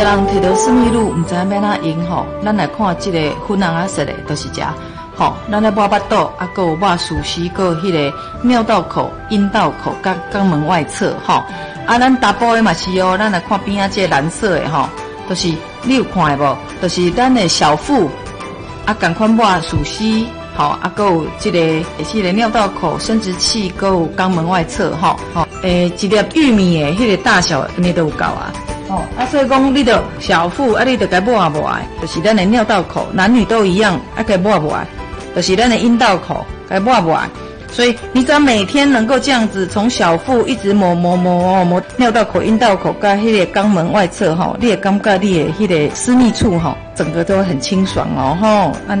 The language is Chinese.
人摕到私密乳，唔知要哪用吼，咱来看这个粉红啊色的，都是这。吼，咱咧抹巴肚，啊，还有抹鼠须，还有迄个尿道口、阴道口、甲肛门外侧，吼。啊，咱大部的嘛是哦，咱来看边啊，这个蓝色的吼，都是你有看的无？都是咱的小腹，啊，共款抹鼠须，吼，啊，还有这个尿道口、生殖器，还有肛门外侧，吼，吼，一粒玉米的迄个大小，安尼都有够啊。哦，啊，所以讲你着小腹，啊，你着该抹啊抹啊，就是咱的尿道口，男女都一样，啊，该抹抹啊，就是咱的阴道口，该抹抹啊。所以你只要每天能够这样子，从小腹一直抹尿道口、阴道口，跟迄个肛门外侧吼，你会感觉你的迄个私密处吼，整个都会很清爽哦吼。